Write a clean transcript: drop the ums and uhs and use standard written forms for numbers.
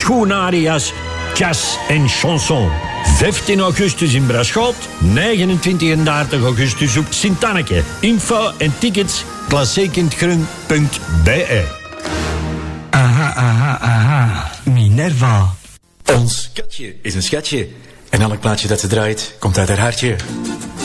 schoenaria's, jazz en chanson. 15 augustus in Braschot, 29 en 30 augustus op Sint-Anneke. Info en tickets klassiekindgroen.be. Aha, Minerva. Ons katje is een schatje. En elk plaatje dat ze draait, komt uit haar hartje.